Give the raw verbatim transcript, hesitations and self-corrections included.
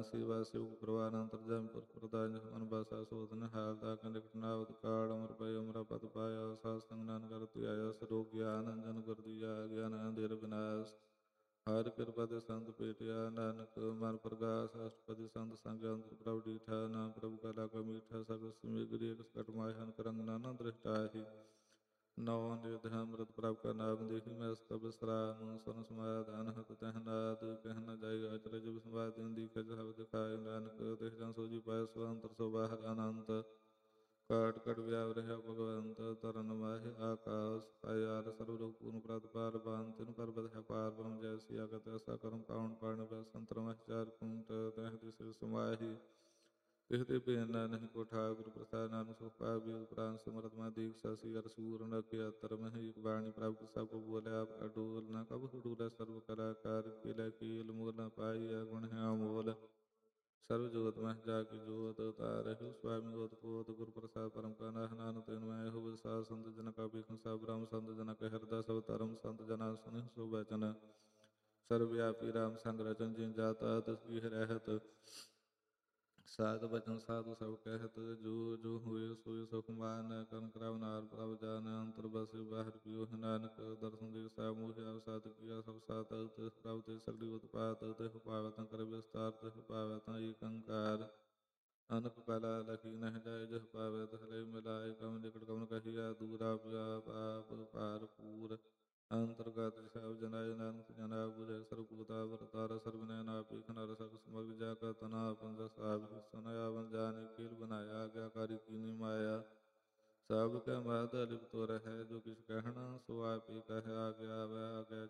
ਸੇਵਾ ਸੇਵਕ ਪਰਿਵਾਰ ਅੰਤਰਜਾਮ ਪੁਰਖ ਪ੍ਰਦਾਨ ਮਨ ਬਾਸਾ ਸੋਧ ਨਿਹਾਲ ਦਾ ਕੰਡ ਘਟਨਾਵਤ ਕਾਲ ਅਮਰ ਪਏ ਅਮਰਾ ਪਦ ਪਾਇਆ ਸਾਧ ਸੰਗ ਨਾਨਕ ਕਰਤਿ ਆਇਆ ਸਰੋਗ ਗਿਆਨ ਜਨ ਗੁਰ ਦੀਆ ਗਿਆਨ ਅੰਧੇਰ ਵਿਨਾਸ਼ ਹਰਿ ਕਿਰਪਾ ਤੇ ਸੰਤ ਭੇਟਿਆ ਨਾਨਕ ਮਨ ਪ੍ਰਗਾਸ ਅਸ਼ਟਪਦੀ ਸੰਤ ਸੰਗ ਅੰਤਰ ਪ੍ਰਭ ਡੀਠਾ ਨਾਮ ਪ੍ਰਭੂ ਕਾ ਲਾਗਾ ਮੀਠਾ ਸਗਲ ਸਮੇਗਰੀ ਇਕ ਸਕਟ ਮਾਹਿ ਕਰੰਗ ਨਾਨਾ ਦ੍ਰਿਸ਼ਟਾਹੀ ਨੌ ਨਿਰਧ ਅੰਮ੍ਰਿਤ ਪ੍ਰਭ ਕਾ ਨਾਮ ਦੇਖੀ ਮੈਂ ਸਤਬ ਸਰਾਮ ਸਨ ਸਮਾਇਆ ਦਾਨ ਹਤ ਤਹ ਨਾਦ ਕਹਿ ਨ ਜਾਇ ਅਚਰਜ ਵਿਸਵਾਦ ਦਿਨ ਦੀ ਕਜ ਹਬਦ ਖਾਇ ਨਾਨਕ ਦੇਖ ਜਨ ਸੋਜੀ ਪਾਇ ਸੋ ਅੰਤਰ ਸੋ ਬਾਹਰ ਅਨੰਤ ਕਾਟ ਕਟ ਵਿਆਵ ਰਹਿ ਭਗਵੰਤ ਤਰਨ ਮਾਹਿ ਆਕਾਸ ਆਯਾਰ ਸਰਬ ਲੋਕ ਪੂਰਨ ਪ੍ਰਤ ਪਾਰ ਬਾਨ ਤਿਨ ਕਰ ਬਧ ਹੈ ਪਾਰ ਬ੍ਰਹਮ ਜੈਸੀ ਆਗਤ ਐਸਾ ਕਰਮ ਕਾਉਣ ਪਾਣ ਬੈ ਸੰਤਰ ਮਹਿ ਚਾਰ ਕੁੰਟ ਤਹ ਦਿਸ ਸਮਾਹੀ ਤਿਹ ਤੇ ਭੇਨ ਨਹੀਂ ਕੋ ਠਾਕੁਰ ਪ੍ਰਸਾਦ ਨਾਨਕ ਸੁਖ ਪਾਇ ਬੀਦ ਪ੍ਰਾਨ ਸਿਮਰਤ ਮੈਂ ਦੀਖ ਸਸੀ ਅਰ ਸੂਰ ਨ ਕੇ ਅਤਰ ਮਹਿ ਬਾਣੀ ਪ੍ਰਭ ਕੇ ਸਭ ਕੋ ਬੋਲੇ ਆਪ ਅਡੋਲ ਨ ਕਬ ਡੂਲੇ ਸਰਬ ਕਲਾਕਾਰ ਕੀਲੇ ਕੀਲ ਮੂਲ ਨ ਪਾਈ ਗੁਣ ਹੈ ਅਮੋਲ ਸਰਬ ਜੋਤ ਮਹਿ ਜਾ ਕੇ ਜੋਤ ਤਾਰਹਿ ਸੁਆਮੀ ਗੋਤ ਪੋਤ ਗੁਰ ਪ੍ਰਸਾਦ ਪਰਮ ਕਾ ਨਾਹ ਨਾਨਕ ਤੈਨ ਮੈਂ ਇਹੋ ਵਿਸਾਰ ਸੰਤ ਜਨ ਕਾ ਬੇਖੰ ਸਭ ਬ੍ਰਹਮ ਸੰਤ ਜਨ ਕਾ ਹਿਰਦਾ ਸਭ ਧਰਮ ਸੰਤ ਜਨਾ ਸੁਨਿ ਸੋ ਬਚਨ ਸਰਬ ਵਿਆਪੀ ਰਾਮ ਸੰਗ ਰਚਨ ਜਿਨ ਜਾਤਾ ਤਿਸ ਕੀ ਰਹਿਤ ਸਾਧ ਬਚਨ ਸਾਧੂ ਸਭ ਕਹਿਤ ਜੋ ਜੋ ਹੋਏ ਸੋਇ ਸੁਖ ਮਾਨ ਕਰਨ ਕਰਾਵ ਨਾਰ ਪ੍ਰਭ ਜਾਨ ਅੰਤਰ ਬਸਿ ਬਾਹਰ ਪਿਓ ਨਾਨਕ ਦਰਸ਼ਨ ਦੇ ਸਾ ਮੋਹਿ ਅਵਸਾਦ ਕੀਆ ਸਭ ਸਾਤ ਤਿਸ ਪ੍ਰਭ ਤੇ ਸਗਲੀ ਉਤਪਾਤ ਤਿਹ ਪਾਵੈ ਤਾਂ ਕਰ ਵਿਸਤਾਰ ਤਿਹ ਪਾਵੈ ਤਾਂ ਏਕ ਅੰਕਾਰ ਅਨਕ ਕਲਾ ਲਖੀ ਨਹਿ ਜਾਇ ਜਹ ਪਾਵੈ ਤਹ ਲੈ ਮਿਲਾਇ ਕਮ ਨਿਕਟ ਕਮਨ ਕਹੀਆ ਦੂਰਾ ਵਿਆਪ ਆਪ ਭਾਰ ਪੂਰ ਅੰਤਰਗਤ ਸਭ ਜਨਾਇ ਨਾਨਕ ਜਨਾ ਬੁਝੈ ਸਰਬ ਭੂਤਾ ਵਰਤਾਰ ਸਰਬ ਨੈਨਾ ਪੀਖ ਨਰ ਸਕ ਸਮਗ ਜਾ ਕਾ ਤਨਾ ਪੰਜ ਸਾਬ ਸੁਨਿਆ ਬਨ ਜਾਨਿ ਕੀਲ ਬਨਾਇਆ ਆਗਿਆਕਾਰੀ ਕੀਨੀ ਮਾਇਆ ਸਭ ਕੈ ਮਾਤ ਲਿਪਤ ਰਹਿ ਜੋ ਕਿਛ ਕਹਿਣਾ ਸੋ ਆਪੇ ਕਹਿ ਆਗਿਆ ਵੈ ਆਗਿਆ